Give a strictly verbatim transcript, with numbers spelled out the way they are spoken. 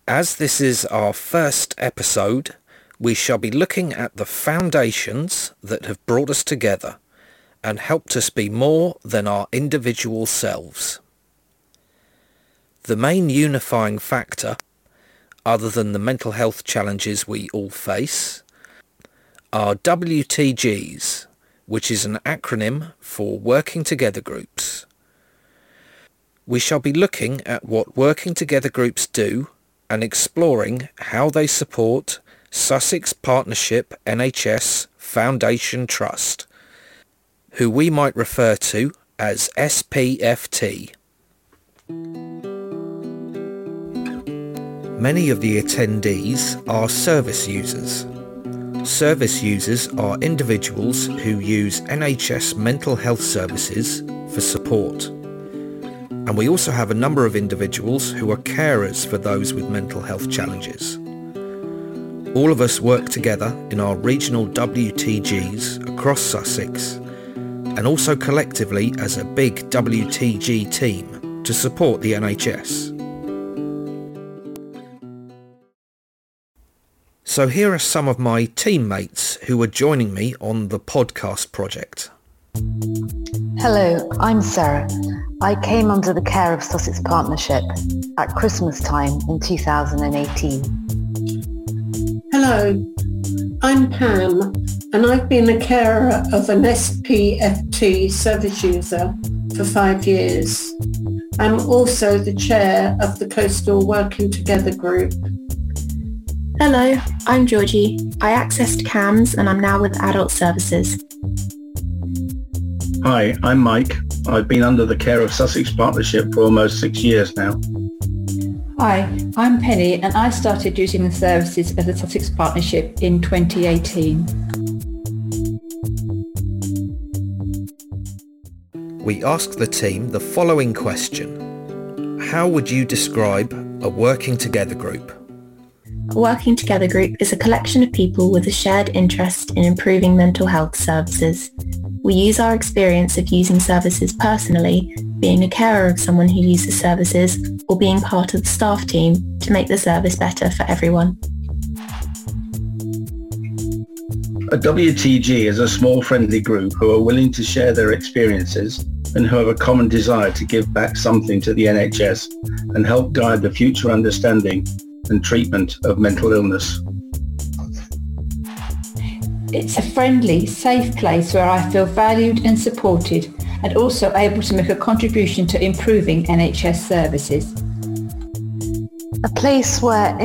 As this is our first episode, we shall be looking at the foundations that have brought us together and helped us be more than our individual selves. The main unifying factor, other than the mental health challenges we all face, are W T Gs, which is an acronym for Working Together Groups. We shall be looking at what Working Together Groups do and exploring how they support Sussex Partnership N H S Foundation Trust, who we might refer to as S P F T. Many of the attendees are service users. Service users are individuals who use N H S mental health services for support. And we also have a number of individuals who are carers for those with mental health challenges. All of us work together in our regional W T Gs across Sussex and also collectively as a big W T G team to support the N H S. So here are some of my teammates who are joining me on the podcast project. Hello, I'm Sarah. I came under the care of Sussex Partnership at Christmas time in two thousand eighteen. Hello, I'm Pam and I've been a carer of an S P F T service user for five years. I'm also the chair of the Coastal Working Together group. Hello, I'm Georgie. I accessed C A M S and I'm now with Adult Services. Hi, I'm Mike. I've been under the care of Sussex Partnership for almost six years now. Hi, I'm Penny and I started using the services of the Sussex Partnership in twenty eighteen. We asked the team the following question. How would you describe a working together group? A Working Together group is a collection of people with a shared interest in improving mental health services. We use our experience of using services personally, being a carer of someone who uses services, or being part of the staff team to make the service better for everyone. A W T G is a small friendly group who are willing to share their experiences and who have a common desire to give back something to the N H S and help guide the future understanding and treatment of mental illness. It's a friendly, safe place where I feel valued and supported and also able to make a contribution to improving N H S services. A place where